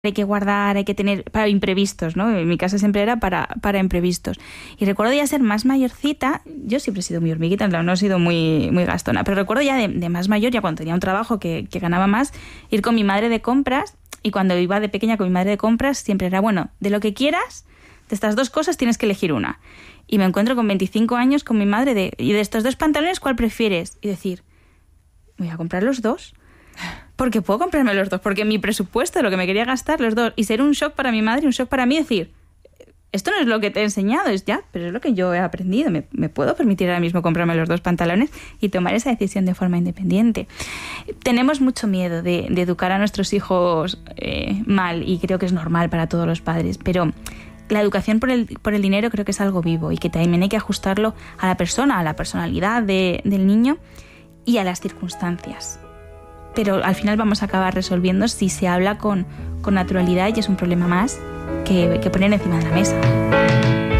hay que guardar, hay que tener para imprevistos, ¿no? En mi casa siempre era para imprevistos. Y recuerdo ya ser más mayorcita, yo siempre he sido muy hormiguita, no he sido muy gastona, pero recuerdo ya de más mayor, ya cuando tenía un trabajo que ganaba más, ir con mi madre de compras, y cuando iba de pequeña con mi madre de compras siempre era, bueno, de lo que quieras, de estas dos cosas tienes que elegir una. Y me encuentro con 25 años con mi madre y de estos dos pantalones, ¿cuál prefieres? Y decir, voy a comprar los dos. Porque puedo comprarme los dos, porque mi presupuesto, lo que me quería gastar, los dos, y ser un shock para mi madre, un shock para mí, decir, esto no es lo que te he enseñado, es ya, pero es lo que yo he aprendido, me puedo permitir ahora mismo comprarme los dos pantalones y tomar esa decisión de forma independiente. Tenemos mucho miedo de educar a nuestros hijos mal, y creo que es normal para todos los padres, pero la educación por el dinero creo que es algo vivo y que también hay que ajustarlo a la persona, a la personalidad del niño y a las circunstancias. Pero al final vamos a acabar resolviendo si se habla con naturalidad, y es un problema más que poner encima de la mesa.